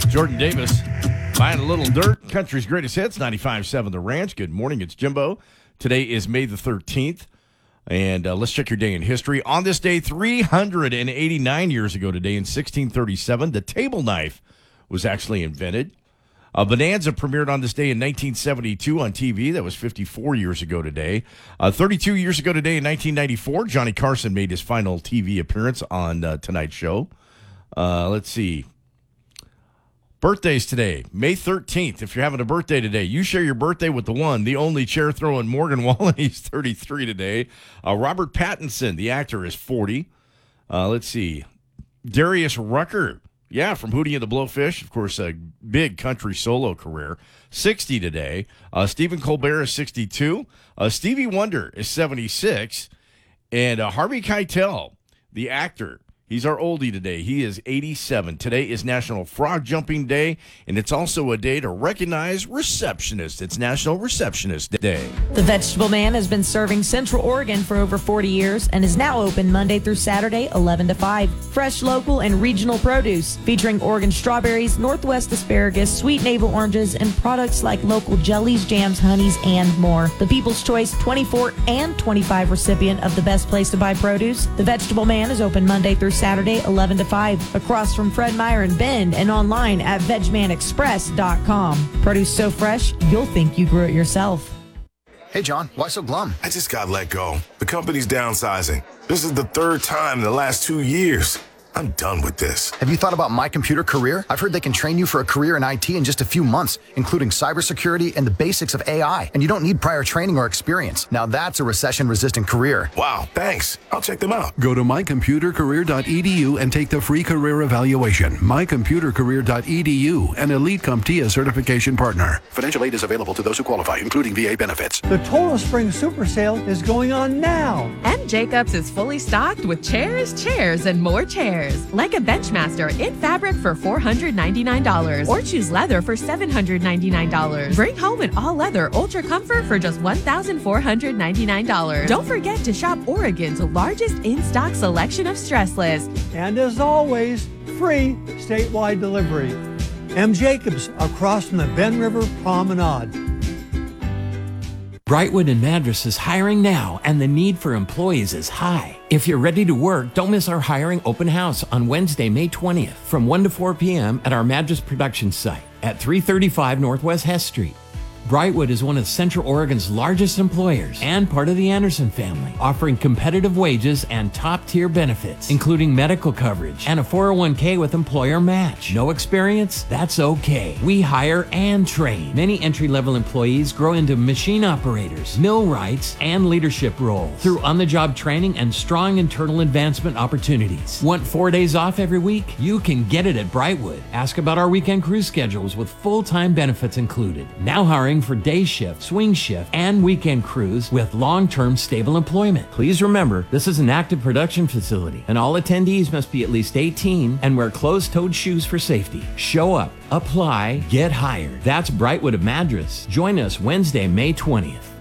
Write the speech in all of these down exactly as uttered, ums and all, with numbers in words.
Jordan Davis buying a little dirt. Country's greatest hits, ninety-five point seven The Ranch. Good morning, it's Jimbo. Today is May the thirteenth, and uh, let's check your day in history. On this day, three hundred eighty-nine years ago today, in sixteen thirty-seven, the table knife was actually invented. Uh, Bonanza premiered on this day in nineteen seventy-two on T V. That was fifty-four years ago today. Uh, thirty-two years ago today, in nineteen ninety-four, Johnny Carson made his final T V appearance on uh, Tonight Show. Uh, let's see. Birthdays today, May thirteenth. If you're having a birthday today, you share your birthday with the one, the only chair throwing Morgan Wallen. He's thirty-three today. Uh, Robert Pattinson, the actor, is forty. Uh, let's see. Darius Rucker, yeah, from Hootie and the Blowfish, of course, a big country solo career, sixty today. Uh, Stephen Colbert is sixty-two. Uh, Stevie Wonder is seventy-six. And uh, Harvey Keitel, the actor, he's our oldie today. He is eighty-seven. Today is National Frog Jumping Day, and it's also a day to recognize receptionists. It's National Receptionist Day. The Vegetable Man has been serving Central Oregon for over forty years and is now open Monday through Saturday, eleven to five. Fresh, local, and regional produce featuring Oregon strawberries, Northwest asparagus, sweet navel oranges, and products like local jellies, jams, honeys, and more. The People's Choice twenty-four and twenty-five recipient of the best place to buy produce. The Vegetable Man is open Monday through Saturday, eleven to five, across from Fred Meyer and Bend, and online at veg man express dot com. Produce so fresh, you'll think you grew it yourself. Hey, John, why so glum? I just got let go. The company's downsizing. This is the third time in the last two years. I'm done with this. Have you thought about My Computer Career? I've heard they can train you for a career in I T in just a few months, including cybersecurity and the basics of A I. And you don't need prior training or experience. Now that's a recession-resistant career. Wow, thanks. I'll check them out. Go to my computer career dot e d u and take the free career evaluation. my computer career dot e d u, an Elite CompTIA certification partner. Financial aid is available to those who qualify, including V A benefits. The Total Spring Super Sale is going on now. M. Jacobs is fully stocked with chairs, chairs, and more chairs. Like a Benchmaster in fabric for four hundred ninety-nine dollars or choose leather for seven hundred ninety-nine dollars. Bring home an all-leather Ultra Comfort for just one thousand four hundred ninety-nine dollars. Don't forget to shop Oregon's largest in-stock selection of stressless. And as always, free statewide delivery. M. Jacobs, across from the Bend River Promenade. Brightwood in Madras is hiring now, and the need for employees is high. If you're ready to work, don't miss our hiring open house on Wednesday, May twentieth from one to four p.m. at our Madras production site at three thirty-five Northwest Hess Street. Brightwood is one of Central Oregon's largest employers and part of the Anderson family, offering competitive wages and top-tier benefits, including medical coverage and a four oh one k with employer match. No experience? That's okay. We hire and train. Many entry-level employees grow into machine operators, millwrights, and leadership roles through on-the-job training and strong internal advancement opportunities. Want four days off every week? You can get it at Brightwood. Ask about our weekend crew schedules with full-time benefits included. Now hiring for day shift, swing shift, and weekend crews with long-term stable employment. Please remember, this is an active production facility, and all attendees must be at least eighteen and wear closed-toed shoes for safety. Show up, apply, get hired. That's Brightwood of Madras. Join us Wednesday, May twentieth.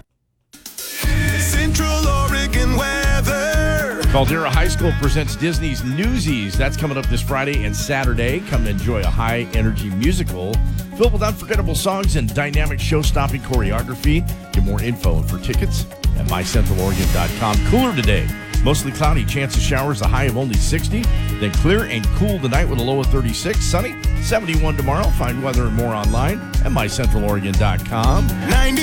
Central Oregon weather. Caldera High School presents Disney's Newsies. That's coming up this Friday and Saturday. Come and enjoy a high-energy musical filled with unforgettable songs and dynamic show-stopping choreography. Get more info and for tickets at my central oregon dot com. Cooler today. Mostly cloudy, chance of showers, a high of only sixty. Then clear and cool tonight with a low of thirty-six. Sunny, seventy-one tomorrow. Find weather and more online at my central oregon dot com.